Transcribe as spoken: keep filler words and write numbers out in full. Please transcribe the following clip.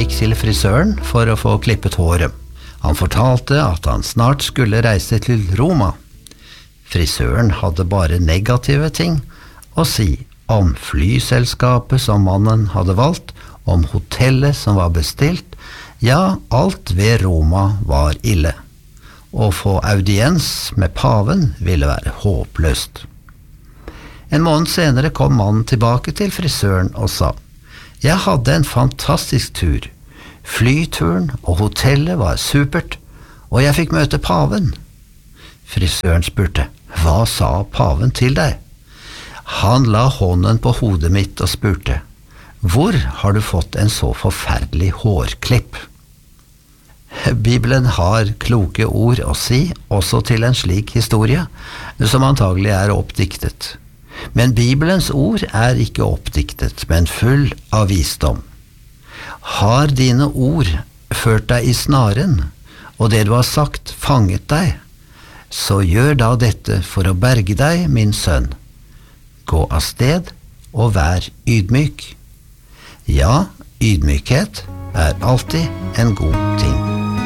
gikk til frisøren for å få klippet håret. Han fortalte at han snart skulle reise til Roma. Frisøren hadde bare negative ting å si om flyselskapet som mannen hadde valgt, om hotellet som var bestilt, ja, alt ved Roma var ille. Å få audiens med paven ville være håpløst. En måned senere kom mannen tilbake til frisøren og sa: «Jeg hadde en fantastisk tur. Flyturen og hotellet var supert, og jeg fikk møte paven.» Frisøren spurte: «Hva sa paven til deg?» Han la hånden på hodet mitt og spurte: «Hvor har du fått en så forferdelig hårklipp?» Bibelen har kloke ord å si, også til en slik historie, som antagelig er oppdiktet. Men Bibelens ord er ikke oppdiktet, men full av visdom. Har dine ord ført deg i snaren, og det du har sagt fanget deg, så gjør da dette for å berge deg, min sønn. Gå av sted og vær ydmyk. Ja, ydmykhet er alltid en god ting.